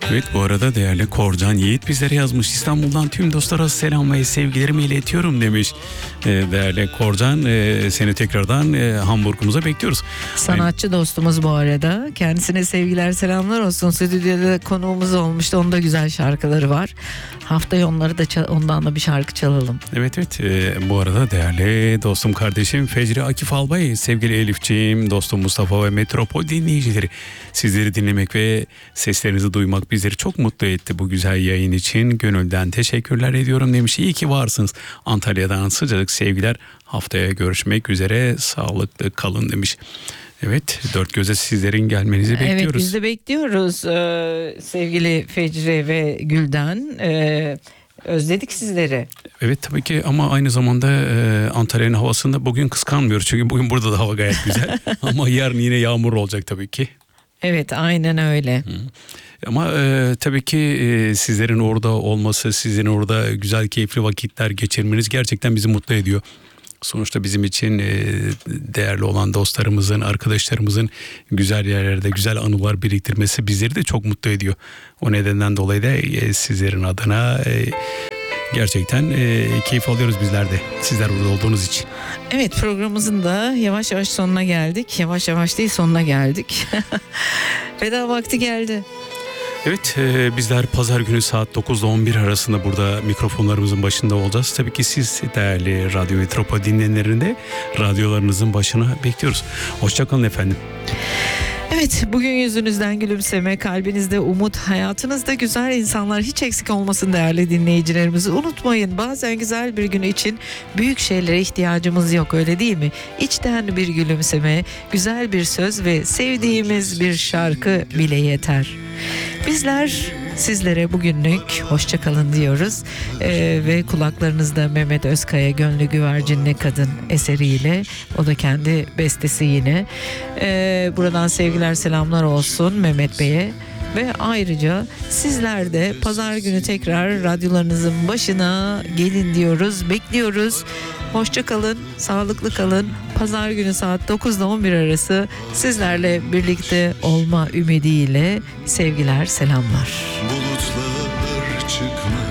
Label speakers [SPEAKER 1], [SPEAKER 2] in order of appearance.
[SPEAKER 1] Evet, bu arada değerli Korcan Yiğit bizlere yazmış. İstanbul'dan tüm dostlara selam ve sevgilerimi iletiyorum demiş. Değerli Korcan, seni tekrardan Hamburg'umuza bekliyoruz.
[SPEAKER 2] Sanatçı dostumuz bu arada. Kendisine sevgiler selamlar olsun. Stüdyoda konuğumuz olmuştu. Onun da güzel şarkıları var. Haftaya ondan da bir şarkı çalalım.
[SPEAKER 1] Evet. Bu arada değerli dostum, kardeşim Fecri Akif Albay, sevgili Elifciğim, dostum Mustafa ve Metropol dinleyicileri, sizleri dinlemek ve seslerinizi duymak bizleri çok mutlu etti. Bu güzel yayın için gönülden teşekkürler ediyorum demiş. İyi ki varsınız. Antalya'dan sıcacık sevgiler. Haftaya görüşmek üzere. Sağlıklı kalın demiş. Evet, dört göze sizlerin gelmenizi bekliyoruz.
[SPEAKER 2] Evet, biz de bekliyoruz sevgili Fecri ve Gülden. Özledik sizleri.
[SPEAKER 1] Evet, tabii ki, ama aynı zamanda Antalya'nın havasında bugün kıskanmıyoruz. Çünkü bugün burada da hava gayet güzel. Ama yarın yine yağmur olacak tabii ki.
[SPEAKER 2] Evet, aynen öyle.
[SPEAKER 1] Ama tabii ki sizlerin orada olması, sizin orada güzel keyifli vakitler geçirmeniz gerçekten bizi mutlu ediyor. Sonuçta bizim için değerli olan dostlarımızın, arkadaşlarımızın güzel yerlerde güzel anılar biriktirmesi bizleri de çok mutlu ediyor. O nedenden dolayı da sizlerin adına gerçekten keyif alıyoruz bizler de, sizler burada olduğunuz için.
[SPEAKER 2] Evet, programımızın da yavaş yavaş sonuna geldik. Yavaş yavaş değil, sonuna geldik. Veda vakti geldi.
[SPEAKER 1] Evet, bizler pazar günü saat 9 ile 11 arasında burada mikrofonlarımızın başında olacağız. Tabii ki siz değerli Radyo Metropol dinleyenlerinde radyolarınızın başına bekliyoruz. Hoşçakalın efendim.
[SPEAKER 2] Evet, bugün yüzünüzden gülümseme, kalbinizde umut, hayatınızda güzel insanlar hiç eksik olmasın değerli dinleyicilerimiz. Unutmayın, bazen güzel bir gün için büyük şeylere ihtiyacımız yok, öyle değil mi? İçten bir gülümseme, güzel bir söz ve sevdiğimiz bir şarkı bile yeter. Bizler sizlere bugünlük hoşça kalın diyoruz ve kulaklarınızda Mehmet Özkaya Gönlü Güvercinli Kadın eseriyle, o da kendi bestesi yine. Buradan sevgiler selamlar olsun Mehmet Bey'e. Ve ayrıca sizler de pazar günü tekrar radyolarınızın başına gelin diyoruz, bekliyoruz. Hoşça kalın, sağlıklı kalın. Pazar günü saat 9 ile 11 arası sizlerle birlikte olma ümidiyle sevgiler, selamlar.
[SPEAKER 3] Bulutlar çıkmış